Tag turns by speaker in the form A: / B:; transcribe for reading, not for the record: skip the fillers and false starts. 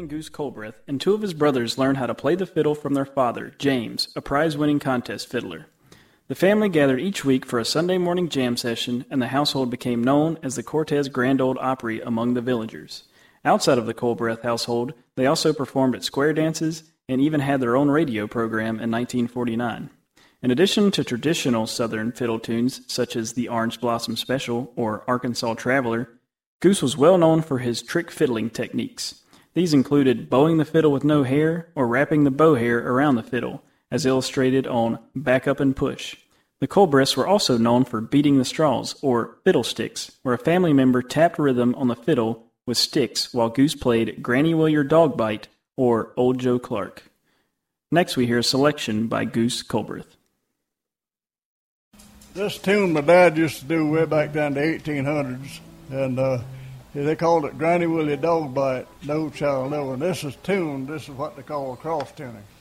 A: and Goose Colbreth and two of his brothers learned how to play the fiddle from their father, James, a prize-winning contest fiddler. The family gathered each week for a Sunday morning jam session, and the household became known as the Cortez Grand Ole Opry among the villagers. Outside of the Colbreth household, they also performed at square dances and even had their own radio program in 1949. In addition to traditional Southern fiddle tunes such as the Orange Blossom Special or Arkansas Traveler, Goose was well known for his trick fiddling techniques. These included bowing the fiddle with no hair or wrapping the bow hair around the fiddle, as illustrated on Back Up and Push. The Colbreths were also known for beating the straws, or fiddlesticks, where a family member tapped rhythm on the fiddle with sticks while Goose played Granny Will Your Dog Bite or Old Joe Clark. Next we hear a selection by Goose Colbreth.
B: This tune my dad used to do way back down to 1800s, and they called it Granny Will Your Dog Bite, No Child No. And this is tuned, this is what they call cross tuning.